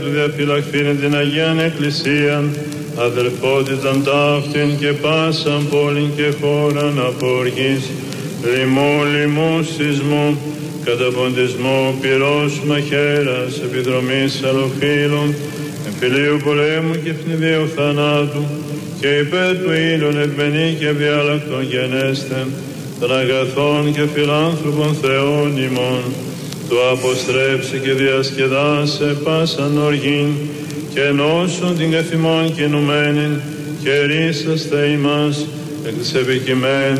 Διαφυλαχθήνε την Αγίαν Εκκλησίαν, αδελφότηταν ταύτην και πάσαν πόλην και χώραν απόργης, λοιμού σεισμού, καταποντισμού, πυρός μαχαίρας, επιδρομής αλλοφύλων, εμφυλίου πολέμου και πνιδίου θανάτου, και υπέρ του ήλιον ευμενή και διάλακτον γενέστεν, των αγαθών και φιλάνθρωπων Θεών ημών, του αποστρέψει και διασκεδάσε πάσαν οργήν, και νόσον την καθημών κινουμένην, και ρίσαστε ημάς εκ της επικειμένης